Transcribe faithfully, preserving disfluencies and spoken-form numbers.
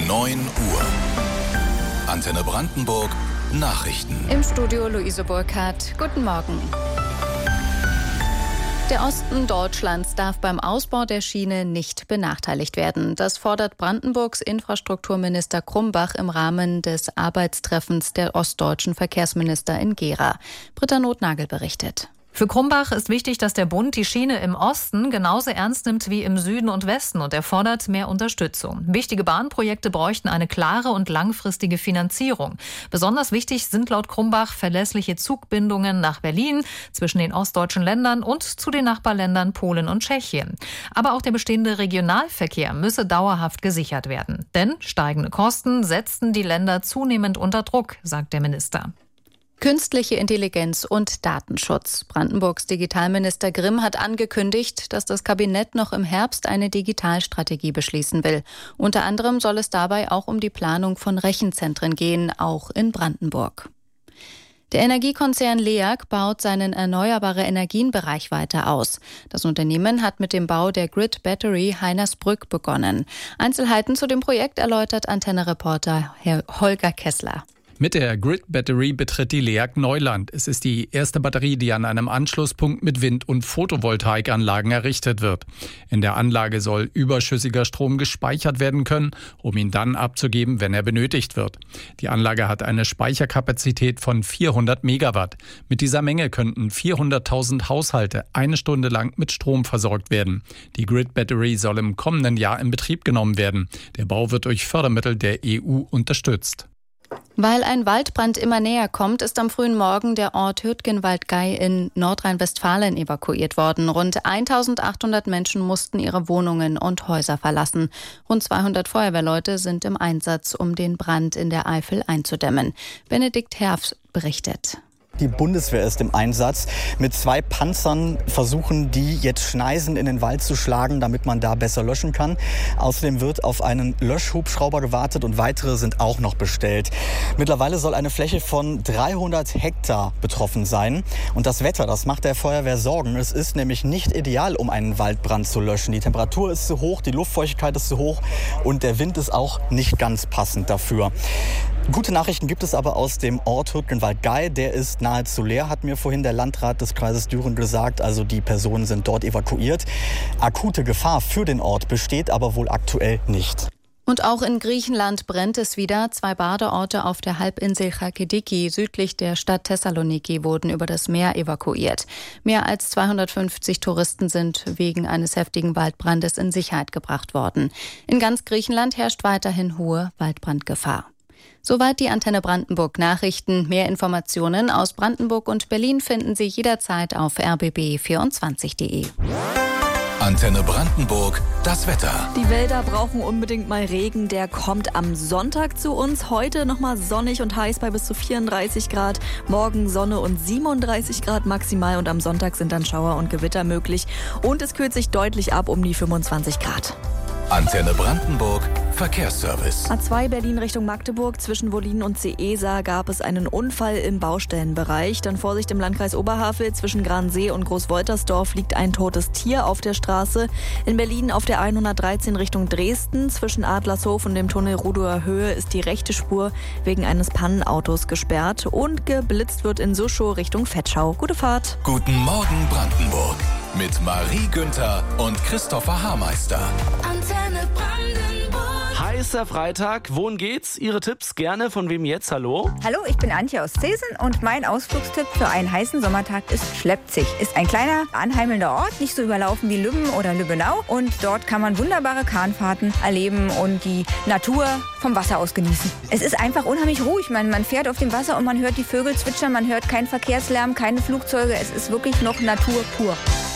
neun Uhr. Antenne Brandenburg, Nachrichten. Im Studio Luise Burkhardt. Guten Morgen. Der Osten Deutschlands darf beim Ausbau der Schiene nicht benachteiligt werden. Das fordert Brandenburgs Infrastrukturminister Krumbach im Rahmen des Arbeitstreffens der ostdeutschen Verkehrsminister in Gera. Britta Nothnagel berichtet. Für Krumbach ist wichtig, dass der Bund die Schiene im Osten genauso ernst nimmt wie im Süden und Westen und er fordert mehr Unterstützung. Wichtige Bahnprojekte bräuchten eine klare und langfristige Finanzierung. Besonders wichtig sind laut Krumbach verlässliche Zugbindungen nach Berlin, zwischen den ostdeutschen Ländern und zu den Nachbarländern Polen und Tschechien. Aber auch der bestehende Regionalverkehr müsse dauerhaft gesichert werden. Denn steigende Kosten setzten die Länder zunehmend unter Druck, sagt der Minister. Künstliche Intelligenz und Datenschutz. Brandenburgs Digitalminister Grimm hat angekündigt, dass das Kabinett noch im Herbst eine Digitalstrategie beschließen will. Unter anderem soll es dabei auch um die Planung von Rechenzentren gehen, auch in Brandenburg. Der Energiekonzern L E A G baut seinen erneuerbare Energienbereich weiter aus. Das Unternehmen hat mit dem Bau der Grid Battery Heinersbrück begonnen. Einzelheiten zu dem Projekt erläutert Antenne-Reporter Herr Holger Kessler. Mit der Grid Battery betritt die L E A G Neuland. Es ist die erste Batterie, die an einem Anschlusspunkt mit Wind- und Photovoltaikanlagen errichtet wird. In der Anlage soll überschüssiger Strom gespeichert werden können, um ihn dann abzugeben, wenn er benötigt wird. Die Anlage hat eine Speicherkapazität von vierhundert Megawatt. Mit dieser Menge könnten vierhunderttausend Haushalte eine Stunde lang mit Strom versorgt werden. Die Grid Battery soll im kommenden Jahr in Betrieb genommen werden. Der Bau wird durch Fördermittel der E U unterstützt. Weil ein Waldbrand immer näher kommt, ist am frühen Morgen der Ort Hürtgenwald-Gey in Nordrhein-Westfalen evakuiert worden. Rund eintausendachthundert Menschen mussten ihre Wohnungen und Häuser verlassen. Rund zweihundert Feuerwehrleute sind im Einsatz, um den Brand in der Eifel einzudämmen. Benedikt Herf berichtet. Die Bundeswehr ist im Einsatz. Mit zwei Panzern versuchen die jetzt Schneisen in den Wald zu schlagen, damit man da besser löschen kann. Außerdem wird auf einen Löschhubschrauber gewartet und weitere sind auch noch bestellt. Mittlerweile soll eine Fläche von dreihundert Hektar betroffen sein. Und das Wetter, das macht der Feuerwehr Sorgen. Es ist nämlich nicht ideal, um einen Waldbrand zu löschen. Die Temperatur ist zu hoch, die Luftfeuchtigkeit ist zu hoch und der Wind ist auch nicht ganz passend dafür. Gute Nachrichten gibt es aber aus dem Ort Hürtgenwald-Gey. Der ist nahezu leer, hat mir vorhin der Landrat des Kreises Düren gesagt. Also die Personen sind dort evakuiert. Akute Gefahr für den Ort besteht aber wohl aktuell nicht. Und auch in Griechenland brennt es wieder. Zwei Badeorte auf der Halbinsel Chalkidiki südlich der Stadt Thessaloniki wurden über das Meer evakuiert. Mehr als zweihundertfünfzig Touristen sind wegen eines heftigen Waldbrandes in Sicherheit gebracht worden. In ganz Griechenland herrscht weiterhin hohe Waldbrandgefahr. Soweit die Antenne Brandenburg Nachrichten. Mehr Informationen aus Brandenburg und Berlin finden Sie jederzeit auf r b b vierundzwanzig punkt d e. Antenne Brandenburg, das Wetter. Die Wälder brauchen unbedingt mal Regen. Der kommt am Sonntag zu uns. Heute nochmal sonnig und heiß bei bis zu vierunddreißig Grad. Morgen Sonne und siebenunddreißig Grad maximal. Und am Sonntag sind dann Schauer und Gewitter möglich. Und es kühlt sich deutlich ab um die fünfundzwanzig Grad. Antenne Brandenburg, Verkehrsservice. A zwei Berlin Richtung Magdeburg, zwischen Wollin und Seesa gab es einen Unfall im Baustellenbereich. Dann Vorsicht im Landkreis Oberhavel, zwischen Gransee und Großwoltersdorf liegt ein totes Tier auf der Straße. In Berlin auf der hundertdreizehn Richtung Dresden, zwischen Adlershof und dem Tunnel Rudower Höhe ist die rechte Spur wegen eines Pannenautos gesperrt. Und geblitzt wird in Suschow Richtung Vetschau. Gute Fahrt. Guten Morgen Brandenburg mit Marie Günther und Christopher Haarmeister. Antenne Brandenburg. Heißer Freitag, wohin geht's? Ihre Tipps gerne, von wem jetzt? Hallo? Hallo, ich bin Antje aus Zesen und mein Ausflugstipp für einen heißen Sommertag ist Schleppzig. Ist ein kleiner, anheimelnder Ort, nicht so überlaufen wie Lübben oder Lübbenau. Und dort kann man wunderbare Kahnfahrten erleben und die Natur vom Wasser aus genießen. Es ist einfach unheimlich ruhig. Man, man fährt auf dem Wasser und man hört die Vögel zwitschern, man hört keinen Verkehrslärm, keine Flugzeuge. Es ist wirklich noch Natur pur.